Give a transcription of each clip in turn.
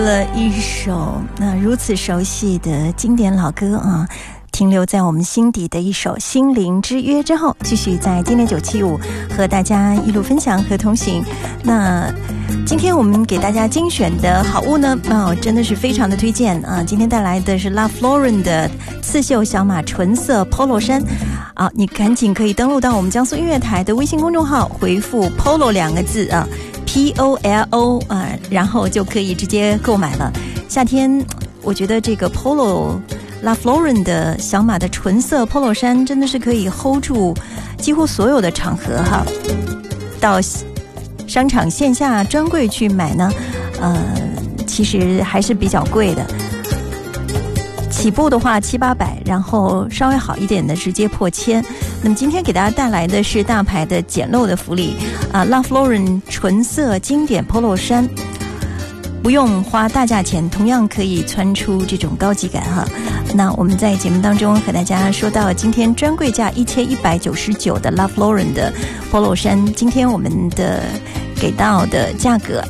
了一首如此熟悉的经典老歌啊，停留在我们心底的一首《心灵之约》之后，继续在今天975和大家一路分享和同行。那今天我们给大家精选的好物呢，真的是非常的推荐啊！今天带来的是 Ralph Lauren 的刺绣小马纯色 Polo 衫啊，你赶紧可以登录到我们江苏音乐台的微信公众号，回复 Polo 2个字啊。POLO 然后就可以直接购买了。夏天我觉得这个 Polo Ralph Lauren 的小马的纯色 Polo 衫真的是可以 hold 住几乎所有的场合哈。到商场线下专柜去买呢，其实还是比较贵的，起步的话700-800，然后稍微好一点的直接破1000。那么今天给大家带来的是大牌的简陋的福利Ralph Lauren 纯色经典 Polo 衫，不用花大价钱，同样可以穿出这种高级感哈。那我们在节目当中和大家说到，今天专柜价1199的 Ralph Lauren 的 Polo 衫，今天我们的给到的价格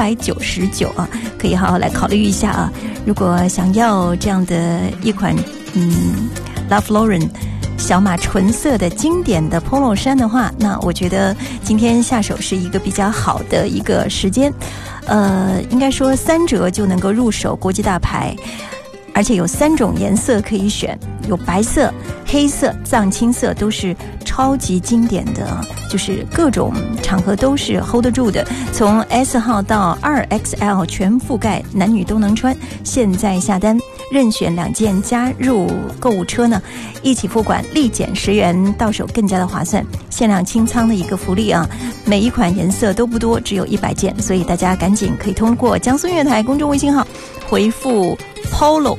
299啊，可以好好来考虑一下啊。如果想要这样的一款Ralph Lauren 小马纯色的经典的 Polo 衫的话，那我觉得今天下手是一个比较好的一个时间。应该说3折就能够入手国际大牌，而且有3种颜色可以选，有白色、黑色、藏青色，都是超级经典的，就是各种场合都是 hold 得住的。从 S 号到2XL 全覆盖，男女都能穿。现在下单任选2件加入购物车呢，一起付款立减10元，到手更加的划算。限量清仓的一个福利啊，每一款颜色都不多，只有100件，所以大家赶紧可以通过江苏音乐台公众微信号回复 POLO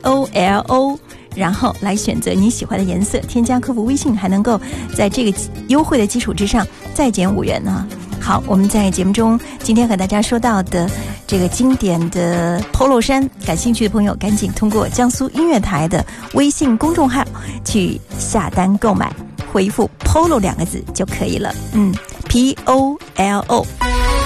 POLO， 然后来选择你喜欢的颜色，添加客服微信，还能够在这个优惠的基础之上再减5元呢。好，我们在节目中今天和大家说到的这个经典的 Polo 衫，感兴趣的朋友赶紧通过江苏音乐台的微信公众号去下单购买，回复 Polo 2个字就可以了。POLO。